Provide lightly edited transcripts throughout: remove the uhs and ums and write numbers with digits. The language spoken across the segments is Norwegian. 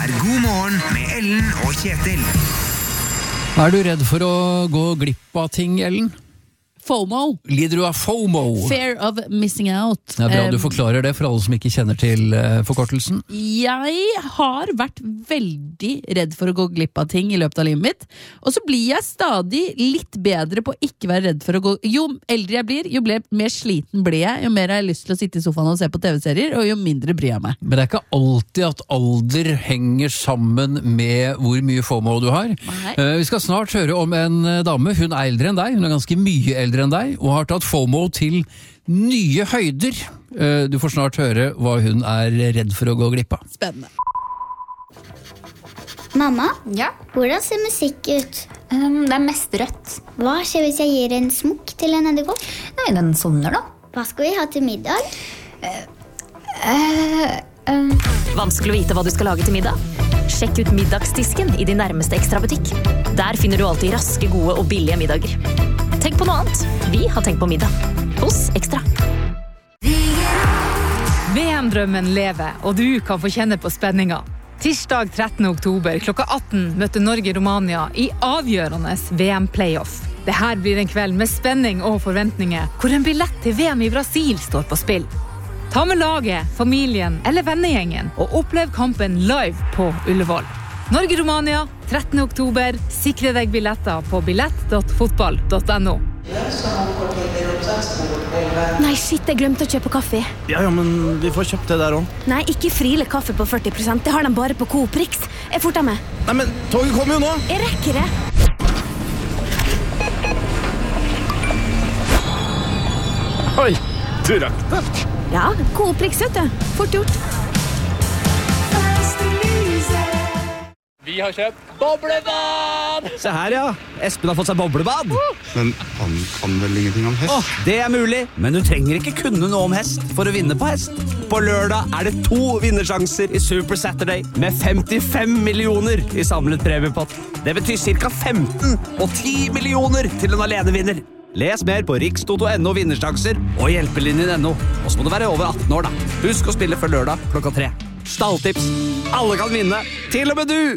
God morgen med Ellen og Kjetil. Du redd for å gå glipp av ting, Ellen? FOMO. Lider du av FOMO? Fear of missing out. Det bra du forklarer det for alle som ikke kjenner til forkortelsen. Jeg har vært veldig redd for å gå glipp av ting i løpet av livet mitt, og så blir jeg stadig litt bedre på å ikke være redd for å gå. Jo eldre jeg blir, jo mer sliten blir jeg, jo mer har jeg lyst til å sitte i sofaen og se på TV-serier, og jo mindre bryr jeg meg. Men det er ikke alltid at alder henger sammen med hvor mye FOMO du har. Vi skal snart høre om en dame. Hun er eldre enn deg, hun er ganske mye eldre enn deg, og har tatt FOMO til nye høyder. Du får snart høre hva hun er redd for å gå glipp av. Spennende. Mamma, Ja? hvordan ser musikk ut? Det er mest rødt. Hva skjer hvis jeg gir en smokk til en edderkopp? Nei, den sovner da. Hva skal vi ha til middag? Vanskelig å vite hva du skal lage til middag? Sjekk ut middagsdisken i din nærmeste ekstrabutikk. Der finner du alltid raske, gode og billige middager. Tenk på noe annet. Vi har tenkt på middag. Hos Ekstra. VM-drømmen lever, og du kan få kjenne på spenninga. Tirsdag 13. oktober klokka 18 møter Norge-Romania i avgjørende VM-playoff. Dette blir en kveld med spenning og forventninger, hvor en billett til VM i Brasil står på spill. Ta med laget, familien eller vennegjengen og opplev kampen live på Ullevål. Norge-Romania, 13. oktober. Sikre deg billetter på billett.fotball.no. Nei, shit, jeg glemte å kjøpe kaffe. Ja, men vi får kjøpt det der også. Nei, ikke Friele kaffe på 40%. Det har de bare på Coop Rix. Jeg forter meg. Nei, men toget kommer jo nå. Jeg rekker det. Oi, du rakk det. Ja, Coop Rix, vet du. Fort gjort. Vi har kjøpt boblebad! Se her, ja. Espen har fått seg boblebad. Men han kan vel ingenting om hest? Det er mulig, men du trenger ikke kunne noe om hest for å vinne på hest. På lørdag er det 2 vinnersjanser i Super Saturday med 55 millioner i samlet premiepott. Det betyr ca. 15 og 10 millioner til en alenevinner. Les mer på rikstoto.no vinnersjanser og hjelpelinjen.no. Og så må du være over 18 år da. Husk å spille for lørdag klokka 3. Stalltips. Alle kan vinne, til og med du!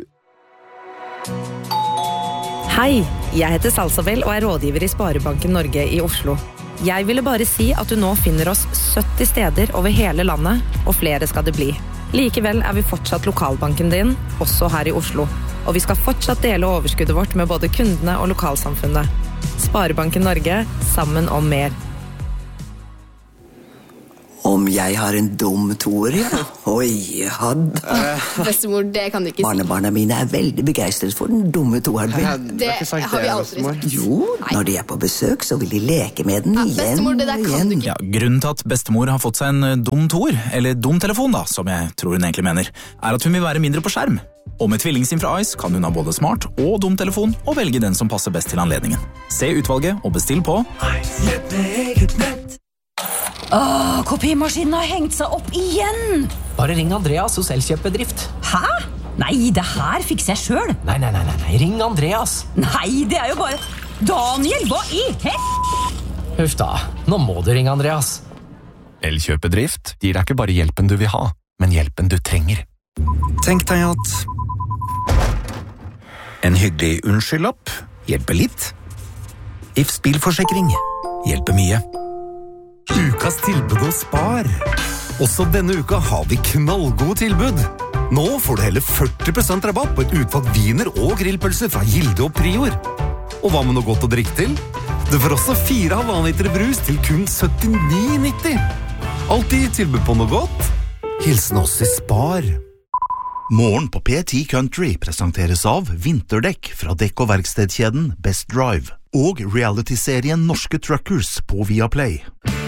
Hei, jeg heter Salsabel og er rådgiver i Sparebanken Norge i Oslo. Jeg ville bare si at du nå finner oss 70 steder over hele landet, og flere skal det bli. Likevel er vi fortsatt lokalbanken din, også her i Oslo. Og vi skal fortsatt dele overskuddet vårt med både kundene og lokalsamfunnet. Sparebanken Norge, sammen om mer. Om jeg har en dum toer, ja? Oi, hadde. Bestemor, det kan du ikke si. Barnebarna mine er veldig begeistret for den dumme toeren min. Det har vi aldri sagt. Jo, når de er på besøk, så vil de leke med den igjen bestemor, det der og kan igjen. du ikke. Ja, grunnen til at bestemor har fått seg en dum toer, eller dum telefon da, som jeg tror hun egentlig mener, er at hun vil være mindre på skjerm. Og med tvillingsim fra Ice kan hun ha både smart og dum telefon, og velge den som passer best til anledningen. Se utvalget og bestill på kopimaskinen har hengt seg opp igjen. Bare ring Andreas hos Elkjøpbedrift. Hæ? Nei, det her fikser jeg selv. Nei, ring Andreas. Nei, det er jo bare... Daniel, hva i Huff da, nå må du ringe Andreas. Elkjøpbedrift gir deg ikke bare hjelpen du vil ha, men hjelpen du trenger. Tenk deg at en hyggelig unnskyldlapp hjelper litt. Ifs bilforsikring hjelper mye. Ukas tilbud hos Spar. Også denne uka har vi knallgode tilbud. Nå får du hele 40% rabatt på et utvalg viner og grillpølser fra Gilde og Prior. Og hva med noe godt å drikke til? Du får også 4,5 liter brus til kun 79,90. Alltid tilbud på noe godt. Hilsen oss i Spar. Morgen på P10 Country presenteres av vinterdekk fra dekk- og verkstedkjeden Best Drive og reality-serien Norske Truckers på Viaplay.